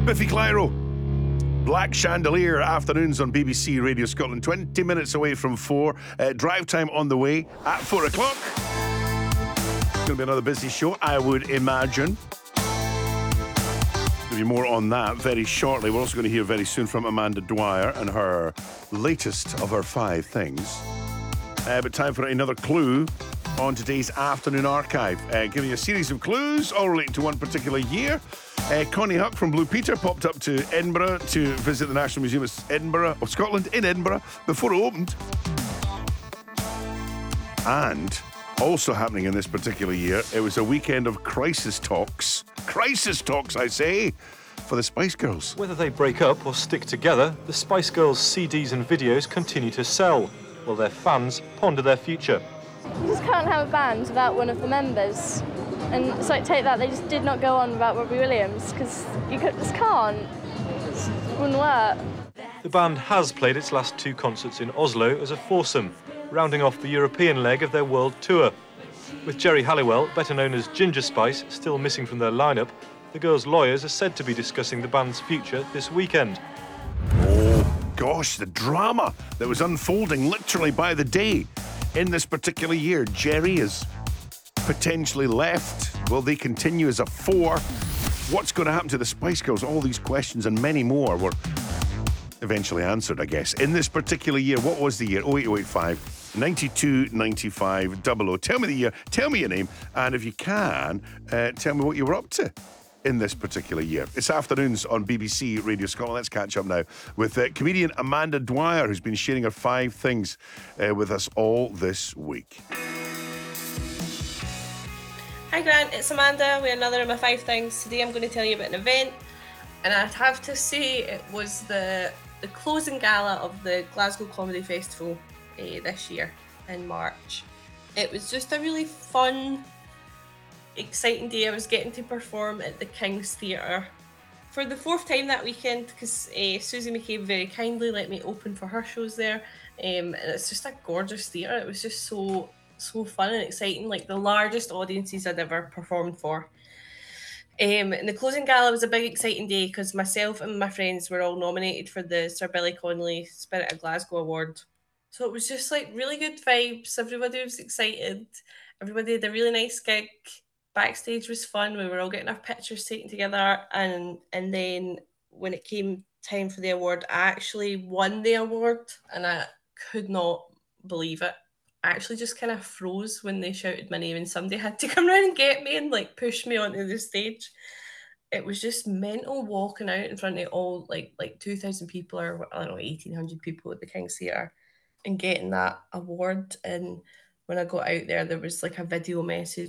Biffy Clyro, Black Chandelier, afternoons on BBC Radio Scotland. 20 minutes away from 4. Drive time on the way at 4 o'clock. It's going to be another busy show, I would imagine. There'll be more on that very shortly. We're also going to hear very soon from Amanda Dwyer and her latest of her 5 things. But time for another clue on today's afternoon archive. Giving you a series of clues, all relating to one particular year. Connie Huck from Blue Peter popped up to Edinburgh to visit the National Museum of Scotland in Edinburgh before it opened. And also happening in this particular year, it was a weekend of crisis talks. Crisis talks, I say, for the Spice Girls. Whether they break up or stick together, the Spice Girls' CDs and videos continue to sell, while their fans ponder their future. You just can't have a band without one of the members. And it's like, take that, they just did not go on without Robbie Williams, because you just can't. It wouldn't work. The band has played its last 2 concerts in Oslo as a foursome, rounding off the European leg of their world tour. With Jerry Halliwell, better known as Ginger Spice, still missing from their lineup, the girls' lawyers are said to be discussing the band's future this weekend. Oh, gosh, the drama that was unfolding literally by the day in this particular year. Jerry is potentially left. Will they continue as a 4? What's going to happen to the Spice Girls? All these questions and many more were eventually answered, I guess. In this particular year, what was the year? 08085 92 95 00. Tell me the year, tell me your name, and if you can, tell me what you were up to in this particular year. It's afternoons on BBC Radio Scotland. Let's catch up now with comedian Amanda Dwyer, who's been sharing her 5 things with us all this week. Hi Grant, it's Amanda with another of my 5 things. Today I'm going to tell you about an event, and I'd have to say it was the closing gala of the Glasgow Comedy Festival this year in March. It was just a really fun, exciting day. I was getting to perform at the King's Theatre for the 4th time that weekend, because Susie McCabe very kindly let me open for her shows there, and it's just a gorgeous theatre. It was just so fun and exciting, like the largest audiences I'd ever performed for. And the closing gala was a big exciting day because myself and my friends were all nominated for the Sir Billy Connolly Spirit of Glasgow Award. So it was just like really good vibes. Everybody was excited. Everybody had a really nice gig. Backstage was fun. We were all getting our pictures taken together. And then when it came time for the award, I actually won the award, and I could not believe it. I actually just kind of froze when they shouted my name, and somebody had to come around and get me and like push me onto the stage. It was just mental walking out in front of all like 2,000 people, or I don't know, 1,800 people at the King's Theatre, and getting that award. And when I got out there was like a video message